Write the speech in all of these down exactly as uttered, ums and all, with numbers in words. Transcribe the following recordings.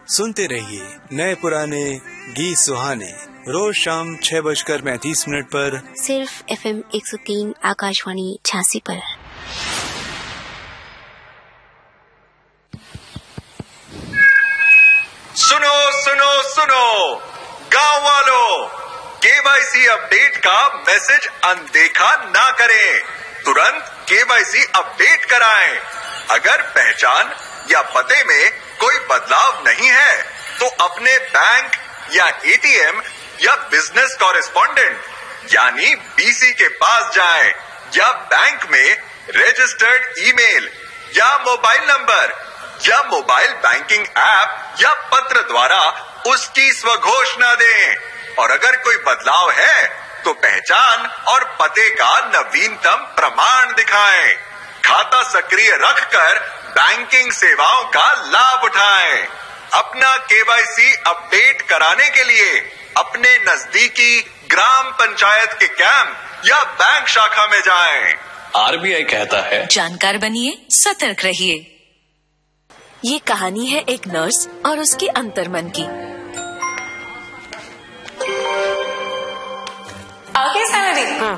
सुनते रहिए नए पुराने गीत सुहाने रोज शाम छह बजकर पैंतीस मिनट पर सिर्फ एफ एम एक सौ तीन आकाशवाणी झांसी पर। सुनो सुनो सुनो गांव वालों, केवाईसी अपडेट का मैसेज अनदेखा ना करें, तुरंत केवाईसी अपडेट कराएं। अगर पहचान या पते में कोई बदलाव नहीं है तो अपने बैंक या एटीएम या बिजनेस कॉरेस्पॉन्डेंट यानी बीसी के पास जाएं या बैंक में रजिस्टर्ड ईमेल या मोबाइल नंबर या मोबाइल बैंकिंग ऐप या पत्र द्वारा उसकी स्वघोषणा दें। और अगर कोई बदलाव है तो पहचान और पते का नवीनतम प्रमाण दिखाएं। खाता सक्रिय रखकर बैंकिंग सेवाओं का लाभ उठाएं। अपना केवाईसी अपडेट कराने के लिए अपने नजदीकी ग्राम पंचायत के कैंप या बैंक शाखा में जाएं। आरबीआई कहता है, जानकार बनिए, सतर्क रहिए। ये कहानी है एक नर्स और उसके अंतर्मन की। आगे सैलरी हाँ।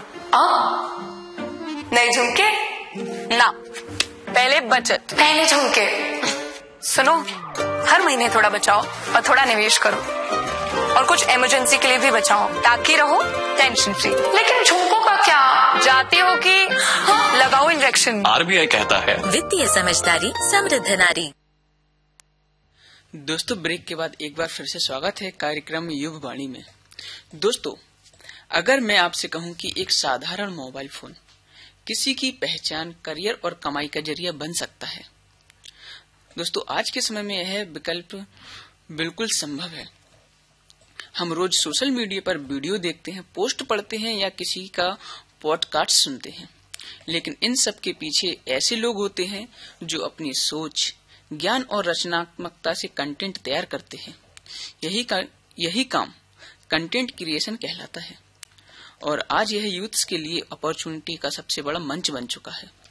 नए झुमके ना, पहले बचत, पहले झुमके। सुनो, हर महीने थोड़ा बचाओ और थोड़ा निवेश करो और कुछ इमरजेंसी के लिए भी बचाओ ताकि रहो टेंशन फ्री। लेकिन झुमकों का क्या, जाते हो कि हाँ, लगाओ इंजेक्शन। आरबीआई कहता है, वित्तीय समझदारी समृद्ध नारी। दोस्तों, ब्रेक के बाद एक बार फिर से स्वागत है कार्यक्रम युग वाणी में। दोस्तों, अगर मैं आपसे कहूं कि एक साधारण मोबाइल फोन किसी की पहचान, करियर और कमाई का जरिया बन सकता है, दोस्तों आज के समय में यह विकल्प बिल्कुल संभव है। हम रोज सोशल मीडिया पर वीडियो देखते हैं, पोस्ट पढ़ते हैं या किसी का पॉडकास्ट सुनते हैं, लेकिन इन सब के पीछे ऐसे लोग होते हैं जो अपनी सोच, ज्ञान और रचनात्मकता से कंटेंट तैयार करते हैं। यही का, यही काम कंटेंट क्रिएशन कहलाता है और आज यह यूथ्स के लिए अपॉर्चुनिटी का सबसे बड़ा मंच बन चुका है।